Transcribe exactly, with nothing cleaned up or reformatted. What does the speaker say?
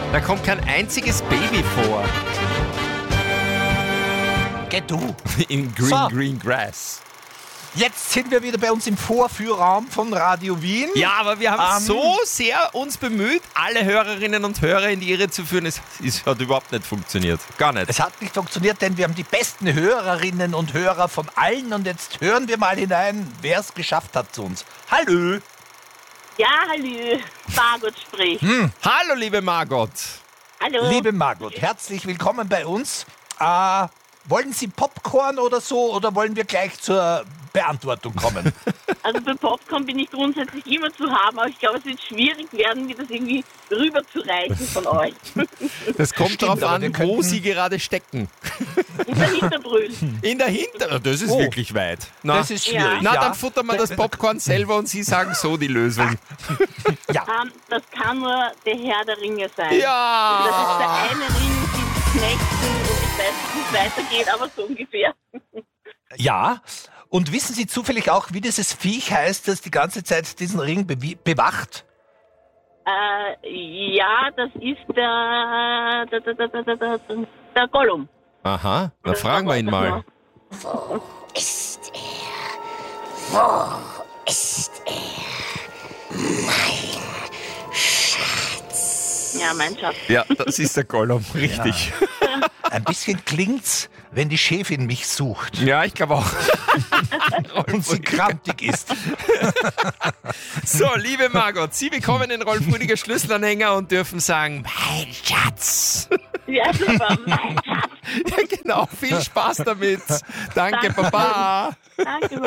Da kommt kein einziges Baby vor. Geh du. Im Green So. Green Grass. Jetzt sind wir wieder bei uns im Vorführraum von Radio Wien. Ja, aber wir haben Ähm. so sehr uns bemüht, alle Hörerinnen und Hörer in die Irre zu führen. Es, es hat überhaupt nicht funktioniert. Gar nicht. Es hat nicht funktioniert, denn wir haben die besten Hörerinnen und Hörer von allen. Und jetzt hören wir mal hinein, wer es geschafft hat zu uns. Hallo. Ja, hallo. Margot spricht. Hallo, liebe Margot. Hallo. Liebe Margot, herzlich willkommen bei uns. Äh, wollen Sie Popcorn oder so oder wollen wir gleich zur Beantwortung kommen? Also bei Popcorn bin ich grundsätzlich immer zu haben, aber ich glaube, es wird schwierig werden, mir das irgendwie rüberzureichen von euch. Das kommt Stimmt, darauf aber an, wir wo könnten- Sie gerade stecken. In der Hinterbrühl. In der Hinter... Das ist Oh. wirklich weit. Na, Das ist schwierig. Ja. na ja. dann futtern wir das Popcorn selber und Sie sagen so die Lösung. Ja. Ähm, das kann nur der Herr der Ringe sein. Das ist Ja! der eine Ring, die Knechten und ich weiß nicht, wie es weitergeht, aber so ungefähr. Ja. Und wissen Sie zufällig auch, wie dieses Viech heißt, das die ganze Zeit diesen Ring bewi- bewacht? Äh, ja, das ist der, der, der, der, der, der, der Gollum. Aha, dann fragen wir ihn mal. Ist er? Wo ist er? Mein Schatz. Ja, mein Schatz. Ja, das ist der Gollum, richtig. Ein bisschen klingt's, wenn die Chefin mich sucht Ja, ich glaube auch. und sie krantig ist. So, liebe Margot, Sie bekommen den Rolf Rüdiger Schlüsselanhänger und dürfen sagen, mein Schatz. Ja, super, mein Schatz. Ja, genau, viel Spaß damit. Danke, Danke. Baba. Danke.